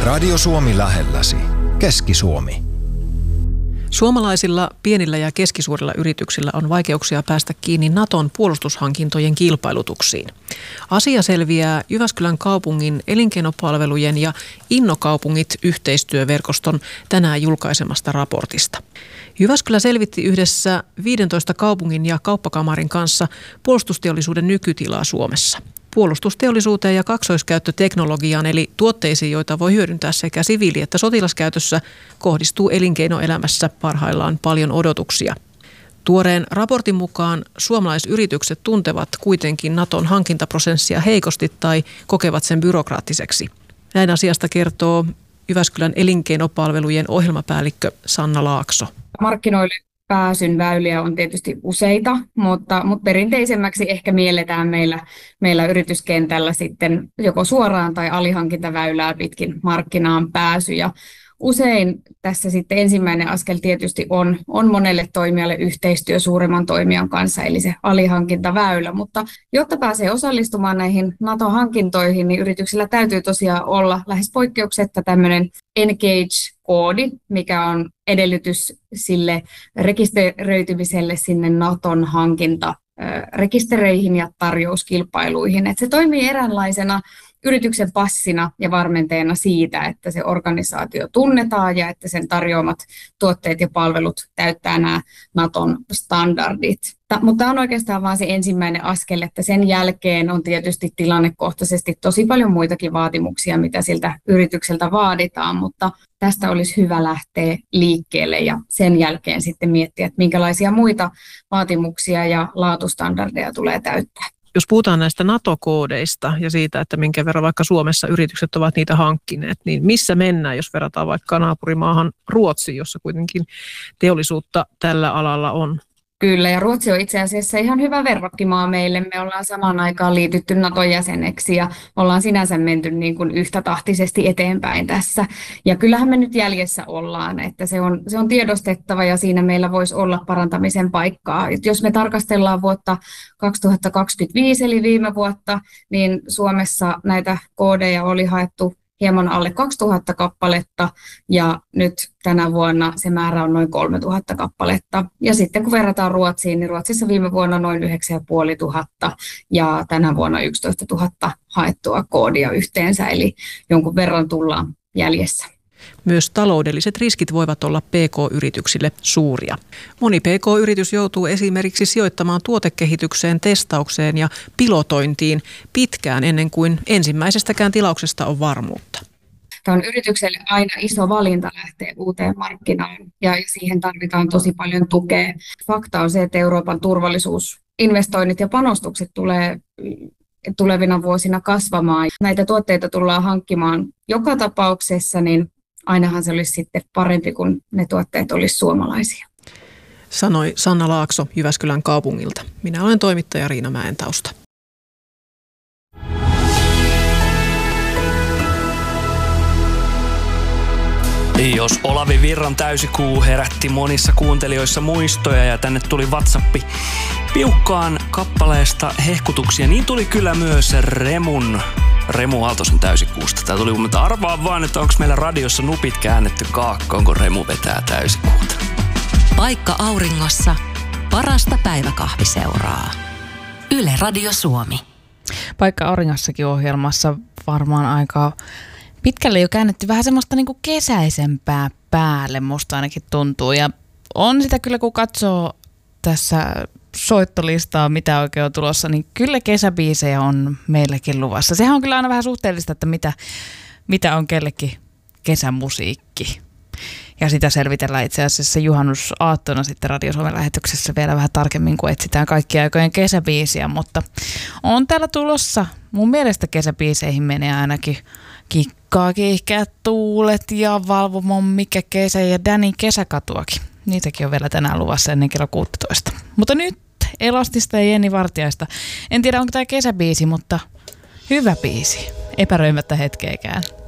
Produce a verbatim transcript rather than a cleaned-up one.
Radio Suomi lähelläsi. Keski-Suomi. Suomalaisilla pienillä ja keskisuurilla yrityksillä on vaikeuksia päästä kiinni Naton puolustushankintojen kilpailutuksiin. Asia selviää Jyväskylän kaupungin elinkeinopalvelujen ja Innokaupungit yhteistyöverkoston tänään julkaisemasta raportista. Jyväskylä selvitti yhdessä viidentoista kaupungin ja kauppakamarin kanssa puolustusteollisuuden nykytilaa Suomessa. Puolustusteollisuuteen ja kaksoiskäyttöteknologiaan eli tuotteisiin, joita voi hyödyntää sekä siviili- että sotilaskäytössä, kohdistuu elinkeinoelämässä parhaillaan paljon odotuksia. Tuoreen raportin mukaan suomalaisyritykset tuntevat kuitenkin Naton hankintaprosessia heikosti tai kokevat sen byrokraattiseksi. Näin asiasta kertoo Jyväskylän elinkeinopalvelujen ohjelmapäällikkö Sanna Laakso. Markkinoille pääsyn väyliä on tietysti useita, mutta, mutta perinteisemmäksi ehkä mielletään meillä, meillä yrityskentällä sitten joko suoraan tai alihankintaväylää pitkin markkinaan pääsy. Ja usein tässä sitten ensimmäinen askel tietysti on, on monelle toimijalle yhteistyö suuremman toimijan kanssa, eli se alihankintaväylä. Mutta jotta pääsee osallistumaan näihin NATO-hankintoihin, niin yrityksillä täytyy tosiaan olla lähes poikkeuksetta tämmöinen Engage-koodi, mikä on edellytys sille rekisteröitymiselle sinne Naton hankintarekistereihin ja tarjouskilpailuihin. Et se toimii eräänlaisena yrityksen passina ja varmenteena siitä, että se organisaatio tunnetaan ja että sen tarjoamat tuotteet ja palvelut täyttää nämä Naton standardit. Ta- mutta tämä on oikeastaan vain se ensimmäinen askel, että sen jälkeen on tietysti tilannekohtaisesti tosi paljon muitakin vaatimuksia, mitä siltä yritykseltä vaaditaan, mutta tästä olisi hyvä lähteä liikkeelle ja sen jälkeen sitten miettiä, että minkälaisia muita vaatimuksia ja laatustandardeja tulee täyttää. Jos puhutaan näistä NATO-koodeista ja siitä, että minkä verran vaikka Suomessa yritykset ovat niitä hankkineet, niin missä mennään, jos verrataan vaikka naapurimaahan Ruotsiin, jossa kuitenkin teollisuutta tällä alalla on? Kyllä, ja Ruotsi on itse asiassa ihan hyvä verrokkimaa meille. Me ollaan samaan aikaan liitytty Naton jäseneksi ja ollaan sinänsä menty niin kuin yhtä tahtisesti eteenpäin tässä. Ja kyllähän me nyt jäljessä ollaan, että se on, se on tiedostettava ja siinä meillä voisi olla parantamisen paikkaa. Et jos me tarkastellaan vuotta kaksituhattakaksikymmentäviisi eli viime vuotta, niin Suomessa näitä koodeja oli haettu hieman alle kaksituhatta kappaletta ja nyt tänä vuonna se määrä on noin kolmetuhatta kappaletta. Ja sitten kun verrataan Ruotsiin, niin Ruotsissa viime vuonna noin yhdeksän tuhatta viisisataa ja tänä vuonna yksitoista tuhatta haettua koodia yhteensä, eli jonkun verran tullaan jäljessä. Myös taloudelliset riskit voivat olla P K-yrityksille suuria. Moni P K-yritys joutuu esimerkiksi sijoittamaan tuotekehitykseen, testaukseen ja pilotointiin pitkään ennen kuin ensimmäisestäkään tilauksesta on varmuutta. Tämä on yritykselle aina iso valinta lähteä uuteen markkinaan ja siihen tarvitaan tosi paljon tukea. Fakta on se, että Euroopan turvallisuusinvestoinnit ja panostukset tulee tulevina vuosina kasvamaan. Näitä tuotteita tullaan hankkimaan joka tapauksessa, niin ainahan se olisi sitten parempi, kun ne tuotteet olisi suomalaisia. Sanoi Sanna Laakso Jyväskylän kaupungilta. Minä olen toimittaja Riina Mäentausta. Jos Olavi Virran täysikuu herätti monissa kuuntelijoissa muistoja ja tänne tuli WhatsAppi piukkaan kappaleesta hehkutuksia, niin tuli kyllä myös Remun, Remu Aaltosen täysikuusta. Tää tuli, mutta arvaa vaan, että onko meillä radiossa nupit käännetty kaakkoon, kun Remu vetää täysikuuta. Paikka auringossa, parasta päiväkahviseuraa. Yle Radio Suomi. Paikka aurinkossakin ohjelmassa varmaan aika pitkälle jo käännetty vähän semmoista niinku kesäisempää päälle, musta ainakin tuntuu. Ja on sitä kyllä, kun katsoo tässä soittolistaa, mitä oikein on tulossa, niin kyllä kesäbiisejä on meillekin luvassa. Sehän on kyllä aina vähän suhteellista, että mitä, mitä on kellekin kesämusiikki. Ja sitä selvitellään itse asiassa juhannusaattona sitten Radio Suomen lähetyksessä vielä vähän tarkemmin, kun etsitään kaikkia aikojen kesäbiisiä. Mutta on täällä tulossa, mun mielestä kesäbiiseihin menee ainakin Kikkaa, kiihkeät tuulet ja Valvomon Mikä kesä ja Dani kesäkatuakin. Niitäkin on vielä tänään luvassa ennen kello kuusitoista. Mutta nyt Elostista ja Jenni Vartiaista. En tiedä, onko tämä kesäbiisi, mutta hyvä biisi. Epäröimättä hetkeäkään.